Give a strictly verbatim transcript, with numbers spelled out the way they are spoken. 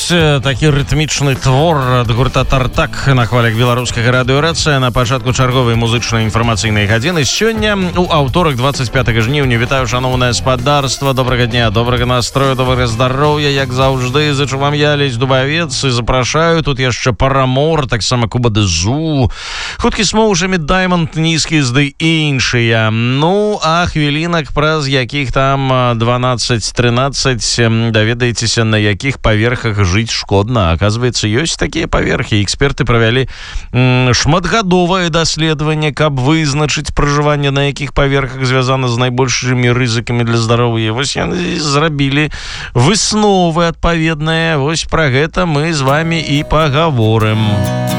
вось такі рытмічны твор ад гурта «Тартак» на хвалях беларускага радыёрацыя на пачатку чарговай музычнай інфармацыйнай гадзіны. Сёння у аўторак двадцать пятого жніўня. Вітаю, шаноўнае спадарства, добрага дня, добрага настрою, добрага здароўя, як заўжды. Зычу вам я, Лесь Дубавец, і запрашаю тут яшчэ Парамор, таксама Куба дэ Зу, хуткі Смоушамі, Даймонд, Нізкіс ды іншыя. Ну, а хвілінак, праз якіх там дванаццаць-трынаццаць, даведаецеся, на якіх паверхах жыць шкодна. Оказывается, ёсць такія паверхі. Эксперты правялі м, шматгадовае даследаванне, каб вызначыць пражыванне на якіх паверхах звязана з найбольшымі рызыкамі для здароўя. Вось яны зрабілі высновы адпаведныя. Вось пра гэта мы з вами і пагаворым.